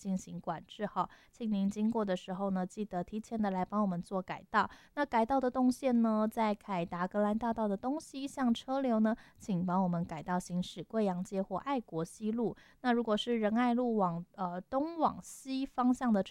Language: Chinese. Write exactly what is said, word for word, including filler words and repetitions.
进行管制哈。请您经过的时候呢，记得提前的来帮我们做改道。那改道的动线呢，在凯达格兰大道的东西向车流呢，请帮我们改道行驶贵阳街或爱国西路。那如果是仁爱路往呃东往西方向的